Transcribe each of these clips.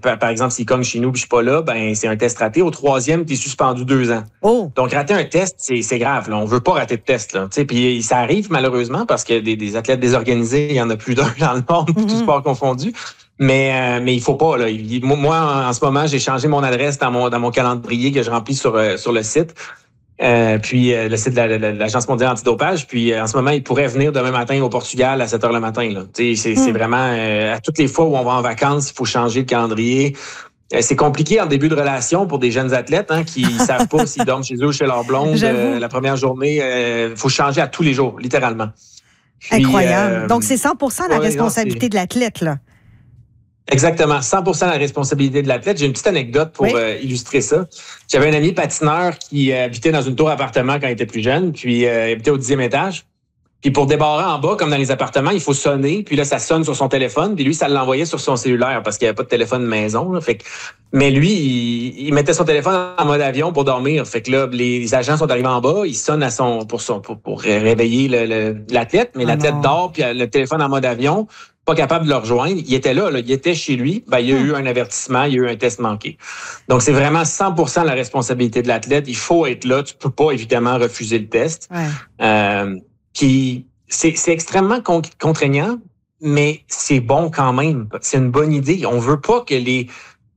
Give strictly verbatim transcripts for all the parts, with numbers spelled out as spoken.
par, par exemple, s'il cogne chez nous puis je suis pas là, ben c'est un test raté. Au troisième, tu es suspendu deux ans. Oh. Donc, rater un test, c'est, c'est grave. Là. On veut pas rater de test. Là. Puis ça arrive malheureusement parce que des, des athlètes désorganisés, il y en a plus d'un dans le monde, mm-hmm. tout sport confondu. Mais euh, mais il faut pas. Là. Il, moi, en, en ce moment, j'ai changé mon adresse dans mon dans mon calendrier que je remplis sur euh, sur le site. Euh, puis euh, le site de, la, de l'Agence mondiale antidopage. Puis euh, en ce moment, il pourrait venir demain matin au Portugal à sept heures le matin. Là. C'est, mm. c'est vraiment euh, à toutes les fois où on va en vacances, il faut changer de calendrier. Euh, c'est compliqué en début de relation pour des jeunes athlètes hein, qui ne savent pas s'ils dorment chez eux ou chez leur blonde. Euh, la première journée, il euh, faut changer à tous les jours, littéralement. Puis, incroyable. Euh, Donc c'est cent pour cent la ouais, responsabilité non, de l'athlète, là. Exactement, cent pour cent la responsabilité de l'athlète. J'ai une petite anecdote pour oui. euh, illustrer ça. J'avais un ami patineur qui euh, habitait dans une tour appartement quand il était plus jeune, puis euh, il habitait au dixième étage. Puis pour débarrer en bas, comme dans les appartements, il faut sonner, puis là, ça sonne sur son téléphone, puis lui, ça l'envoyait sur son cellulaire parce qu'il n'y avait pas de téléphone de maison. Là. Fait que, mais lui, il, il mettait son téléphone en mode avion pour dormir. Fait que là, les, les agents sont arrivés en bas, ils sonnent à son pour, son, pour, pour réveiller le, le, l'athlète, mais oh l'athlète non. dort, puis le téléphone en mode avion, pas capable de le rejoindre. Il était là, là il était chez lui. Ben, il y a hum. eu un avertissement, il y a eu un test manqué. Donc, c'est vraiment cent pour cent la responsabilité de l'athlète. Il faut être là. Tu peux pas, évidemment, refuser le test. Ouais. Euh, puis, c'est, c'est extrêmement con- contraignant, mais c'est bon quand même. C'est une bonne idée. On veut pas que les,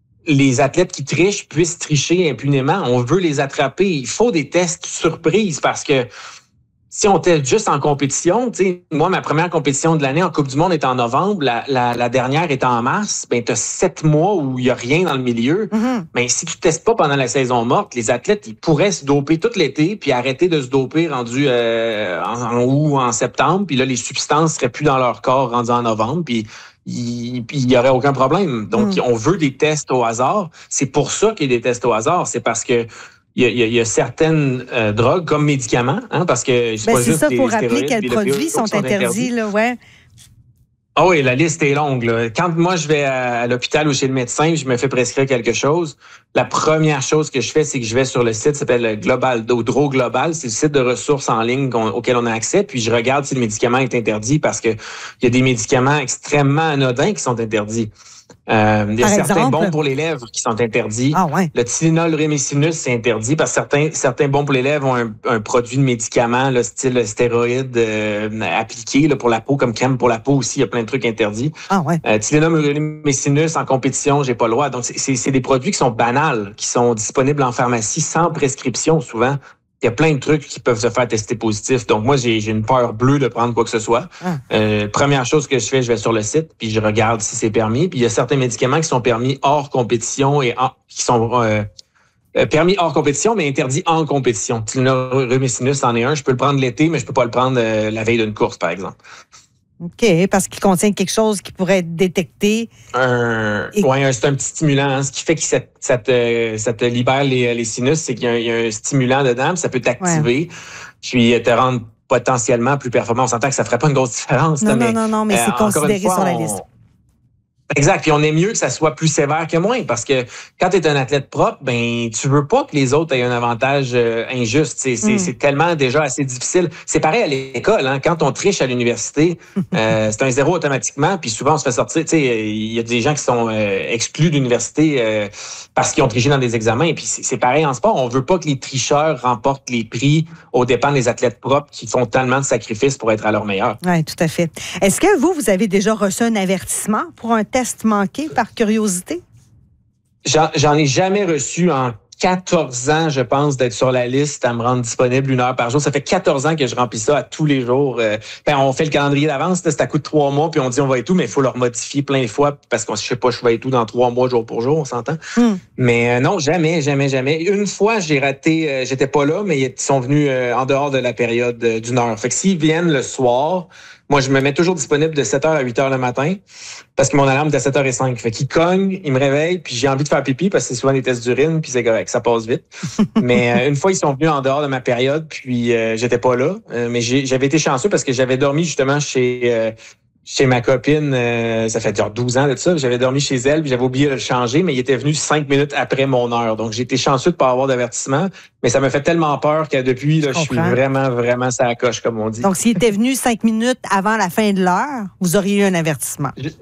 les athlètes qui trichent puissent tricher impunément. On veut les attraper. Il faut des tests surprises parce que si on était juste en compétition, tu sais, moi, ma première compétition de l'année en Coupe du Monde est en novembre, la, la, la dernière est en mars, ben, tu as sept mois où il n'y a rien dans le milieu. Mm-hmm. Ben, si tu ne testes pas pendant la saison morte, les athlètes, ils pourraient se doper tout l'été puis arrêter de se doper rendu euh, en, en août ou en septembre, puis là, les substances seraient plus dans leur corps rendu en novembre, puis il n'y aurait aucun problème. Donc, mm. on veut des tests au hasard. C'est pour ça qu'il y a des tests au hasard. C'est parce que Il y, a, il y a certaines euh, drogues comme médicaments, hein, parce que c'est ben pas c'est juste ça, des pour rappeler quels produits sont, sont interdits, interdits. Là, ouais. Ah oui, la liste est longue. Là. Quand moi, je vais à, à l'hôpital ou chez le médecin, je me fais prescrire quelque chose, la première chose que je fais, c'est que je vais sur le site qui s'appelle Global, Dro Global. C'est le site de ressources en ligne auquel on a accès. Puis je regarde si le médicament est interdit parce que il y a des médicaments extrêmement anodins qui sont interdits. Euh, il y a Par certains exemple? bons pour les lèvres qui sont interdits. Ah ouais. Le Tylenol Rémécinus, c'est interdit parce que certains, certains bons pour les lèvres ont un, un produit de médicament, là, style stéroïde euh, appliqué là, pour la peau, comme crème pour la peau aussi. Il y a plein de trucs interdits. Ah ouais. Euh, Tylenol Rémécinus en compétition, j'ai pas le droit. Donc, c'est, c'est, c'est des produits qui sont banals, qui sont disponibles en pharmacie sans prescription souvent. Il y a plein de trucs qui peuvent se faire tester positif. Donc, moi, j'ai, j'ai une peur bleue de prendre quoi que ce soit. Ah. Euh, première chose que je fais, je vais sur le site, puis je regarde si c'est permis. Puis, il y a certains médicaments qui sont permis hors compétition et en, qui sont euh, permis hors compétition, mais interdits en compétition. Tylenol Rémécinus en est un. Je peux le prendre l'été, mais je peux pas le prendre euh, la veille d'une course, par exemple. OK, parce qu'il contient quelque chose qui pourrait être détecté. Un, et... ouais, c'est un petit stimulant. Hein. Ce qui fait que ça, ça, te, ça te libère les, les sinus, c'est qu'il y a, un, il y a un stimulant dedans, puis ça peut t'activer, ouais. Puis te rendre potentiellement plus performant. On s'entend que ça ne ferait pas une grosse différence. Non, là, non, mais, non, non, mais euh, c'est considéré fois, sur la liste. On... Exact. Puis on est mieux que ça soit plus sévère que moins parce que quand tu es un athlète propre, ben tu veux pas que les autres aient un avantage euh, injuste. C'est, c'est, mm. c'est tellement déjà assez difficile. C'est pareil à l'école. Hein? Quand on triche à l'université, euh, c'est un zéro automatiquement. Puis souvent, on se fait sortir. Tu sais, il y a des gens qui sont euh, exclus de l'université euh, parce qu'ils ont triché dans des examens. Et puis c'est, c'est pareil en sport. On veut pas que les tricheurs remportent les prix aux dépens des athlètes propres qui font tellement de sacrifices pour être à leur meilleur. Oui, tout à fait. Est-ce que vous, vous avez déjà reçu un avertissement pour un test manqué par curiosité? J'en, j'en ai jamais reçu en quatorze ans, je pense, d'être sur la liste à me rendre disponible une heure par jour. Ça fait quatorze ans que je remplis ça à tous les jours. Euh, ben, on fait le calendrier d'avance, c'est à coup de trois mois, puis on dit on va être tout, mais il faut le remodifier plein de fois parce qu'on ne sait pas je vais être tout dans trois mois, jour pour jour, on s'entend. Mm. Mais euh, non, jamais, jamais, jamais. Une fois, j'ai raté, euh, j'étais pas là, mais ils sont venus euh, en dehors de la période euh, d'une heure. Fait que s'ils viennent le soir, moi, je me mets toujours disponible de sept heures à huit heures le matin parce que mon alarme est à sept heures cinq. Fait qu'il cogne, il me réveille, puis j'ai envie de faire pipi parce que c'est souvent des tests d'urine, puis c'est correct, ça passe vite. Mais euh, une fois, ils sont venus en dehors de ma période, puis euh, j'étais pas là. Euh, mais j'ai, j'avais été chanceux parce que j'avais dormi justement chez... Euh, Chez ma copine, euh, ça fait genre douze ans de ça, j'avais dormi chez elle, puis j'avais oublié de le changer, mais il était venu cinq minutes après mon heure. Donc, j'ai été chanceux de ne pas avoir d'avertissement, mais ça me fait tellement peur que depuis, là, je suis vraiment, vraiment ça coche, comme on dit. Donc, s'il était venu cinq minutes avant la fin de l'heure, vous auriez eu un avertissement. Je...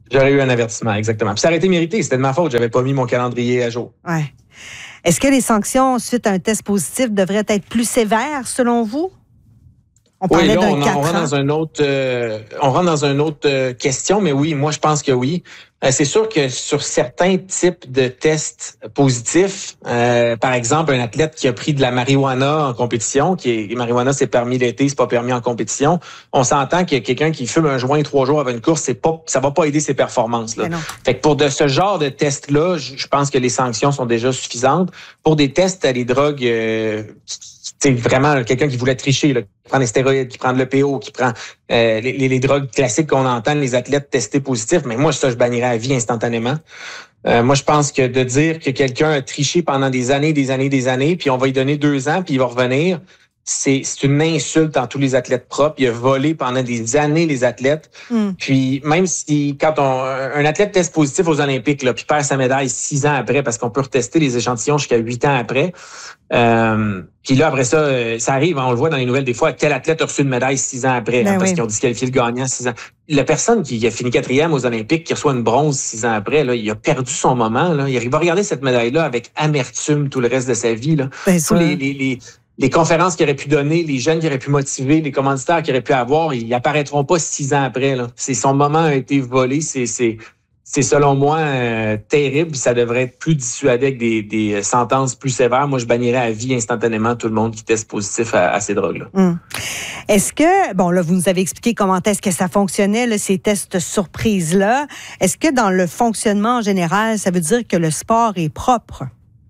J'aurais eu un avertissement, exactement. Puis ça aurait été mérité, c'était de ma faute, j'avais pas mis mon calendrier à jour. Ouais. Est-ce que les sanctions suite à un test positif devraient être plus sévères, selon vous? On oui, là, on, on rentre dans un autre, euh, on rentre dans une autre euh, question, mais oui, moi, je pense que oui. Euh, c'est sûr que sur certains types de tests positifs, euh, par exemple, un athlète qui a pris de la marijuana en compétition, qui est, marijuana, c'est permis l'été, c'est pas permis en compétition, on s'entend que quelqu'un qui fume un joint trois jours avant une course, c'est pas, ça va pas aider ses performances, là. Fait que pour de ce genre de tests-là, je pense que les sanctions sont déjà suffisantes. Pour des tests à des drogues, euh, c'est vraiment quelqu'un qui voulait tricher, là, qui prend des stéroïdes, qui prend de l'E P O, qui prend euh, les, les drogues classiques qu'on entend, les athlètes testés positifs. Mais moi, ça, je bannirais à vie instantanément. Euh, moi, je pense que de dire que quelqu'un a triché pendant des années, des années, des années, puis on va lui donner deux ans, puis il va revenir, c'est, c'est une insulte en tous les athlètes propres. Il a volé pendant des années les athlètes. Mm. Puis même si quand on, un athlète teste positif aux Olympiques, là, puis perd sa médaille six ans après, parce qu'on peut retester les échantillons jusqu'à huit ans après. Euh, puis là, après ça, ça arrive, on le voit dans les nouvelles des fois, tel athlète a reçu une médaille six ans après, ben hein, parce oui. qu'ils ont disqualifié le gagnant six ans. La personne qui a fini quatrième aux Olympiques, qui reçoit une bronze six ans après, là, il a perdu son moment. Là. Il va regarder cette médaille-là avec amertume tout le reste de sa vie. Là. Ben Tous les, les, les, les conférences qu'il aurait pu donner, les jeunes qu'il aurait pu motiver, les commanditaires qu'il aurait pu avoir, ils apparaîtront pas six ans après. Là. C'est, son moment a été volé, c'est... c'est C'est selon moi euh, terrible. Ça devrait être plus dissuadé avec des, des sentences plus sévères. Moi, je bannirais à vie instantanément tout le monde qui teste positif à, à ces drogues-là. Hum. Est-ce que, bon, là, vous nous avez expliqué comment est-ce que ça fonctionnait, là, ces tests surprises-là. Est-ce que dans le fonctionnement en général, ça veut dire que le sport est propre?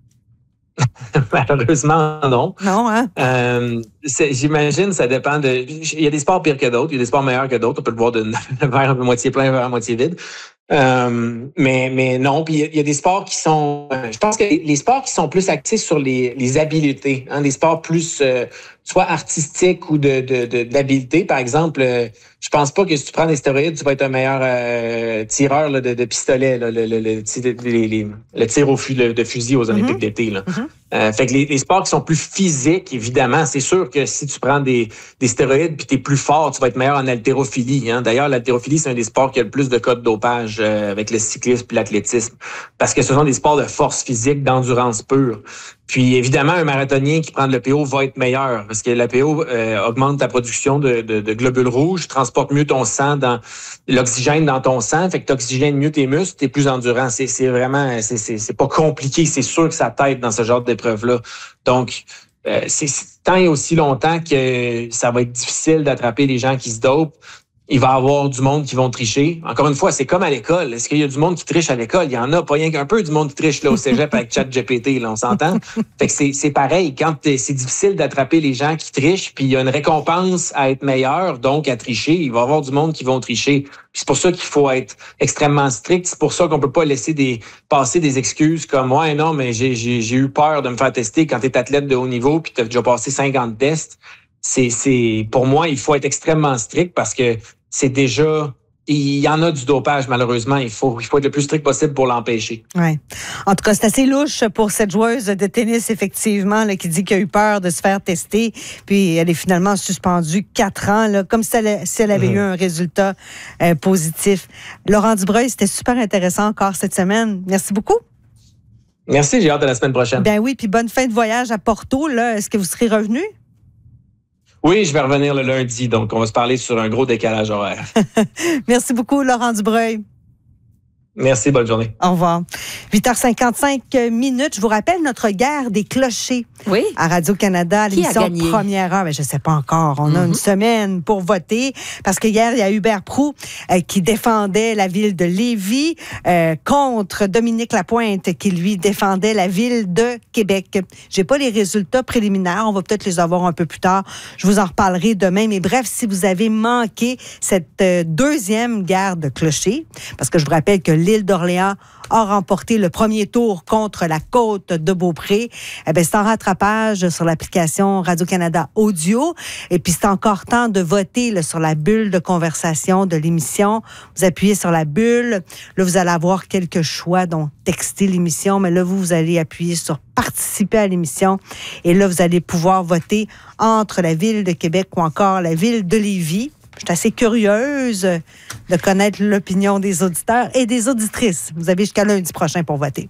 Malheureusement, non. Non, hein? Euh, c'est, j'imagine, ça dépend de... Il y a des sports pires que d'autres, il y a des sports meilleurs que d'autres. On peut le voir d'un verre à moitié plein, un verre à moitié vide. Euh, mais mais non, puis il y, y a des sports qui sont, euh, je pense que les, les sports qui sont plus axés sur les, les habiletés, hein, des sports plus euh, soit artistiques ou de, de, de d'habileté. Par exemple, euh, je pense pas que si tu prends des stéroïdes, tu vas être un meilleur euh, tireur là, de, de pistolet, là, le, le, le, le, le, le tir au fu, le, de fusil aux Olympiques mm-hmm. d'été. Là. Mm-hmm. Euh, fait que les, les sports qui sont plus physiques, évidemment, c'est sûr que si tu prends des, des stéroïdes puis t'es plus fort, tu vas être meilleur en haltérophilie. Hein. D'ailleurs, l'haltérophilie, c'est un des sports qui a le plus de cas de dopage euh, avec le cyclisme puis l'athlétisme, parce que ce sont des sports de force physique, d'endurance pure. Puis évidemment, un marathonien qui prend de l'E P O va être meilleur, parce que l'E P O euh, augmente ta production de, de, de globules rouges, transporte mieux ton sang, dans l'oxygène dans ton sang, fait que tu oxygènes mieux tes muscles, t'es plus endurant. C'est, c'est vraiment, c'est, c'est, c'est pas compliqué, c'est sûr que ça t'aide dans ce genre d'épreuve-là. Donc, euh, c'est, c'est tant et aussi longtemps que ça va être difficile d'attraper les gens qui se dopent. Il va y avoir du monde qui vont tricher. Encore une fois, c'est comme à l'école. Est-ce qu'il y a du monde qui triche à l'école? Il y en a, pas rien qu'un peu du monde qui triche là, au cégep avec ChatGPT, là, on s'entend? Fait que c'est, c'est pareil. Quand c'est difficile d'attraper les gens qui trichent, puis il y a une récompense à être meilleur, donc à tricher, il va y avoir du monde qui vont tricher. Puis c'est pour ça qu'il faut être extrêmement strict. C'est pour ça qu'on peut pas laisser des passer des excuses comme « Ouais, non, mais j'ai, j'ai, j'ai eu peur de me faire tester quand tu es athlète de haut niveau puis tu as déjà passé cinquante tests. » C'est, c'est, pour moi, il faut être extrêmement strict parce que c'est déjà, il y en a du dopage, malheureusement. Il faut, il faut être le plus strict possible pour l'empêcher. Oui. En tout cas, c'est assez louche pour cette joueuse de tennis, effectivement, là, qui dit qu'elle a eu peur de se faire tester. Puis, elle est finalement suspendue quatre ans, là, comme si elle, si elle avait mmh. eu un résultat euh, positif. Laurent Dubreuil, c'était super intéressant encore cette semaine. Merci beaucoup. Merci, j'ai hâte à la semaine prochaine. Ben oui, puis bonne fin de voyage à Porto, là. Est-ce que vous serez revenu? Oui, je vais revenir le lundi, donc on va se parler sur un gros décalage horaire. Merci beaucoup, Laurent Dubreuil. Merci, bonne journée. Au revoir. huit heures cinquante-cinq minutes. Je vous rappelle notre guerre des clochers oui. à Radio-Canada, l'émission Première Heure. Mais je ne sais pas encore. On mm-hmm. a une semaine pour voter parce que hier, il y a Hubert Proulx euh, qui défendait la ville de Lévis euh, contre Dominique Lapointe qui, lui, défendait la ville de Québec. J'ai pas les résultats préliminaires. On va peut-être les avoir un peu plus tard. Je vous en reparlerai demain. Mais bref, si vous avez manqué cette euh, deuxième guerre de clochers, parce que je vous rappelle que l'île d'Orléans a remporté le premier tour contre la côte de Beaupré. Eh bien, c'est en rattrapage sur l'application Radio-Canada Audio. Et puis, c'est encore temps de voter là, sur la bulle de conversation de l'émission. Vous appuyez sur la bulle. Là, vous allez avoir quelques choix, dont texter l'émission. Mais là, vous, vous allez appuyer sur participer à l'émission. Et là, vous allez pouvoir voter entre la ville de Québec ou encore la ville de Lévis. je suis assez curieuse de connaître l'opinion des auditeurs et des auditrices. Vous avez jusqu'à lundi prochain pour voter.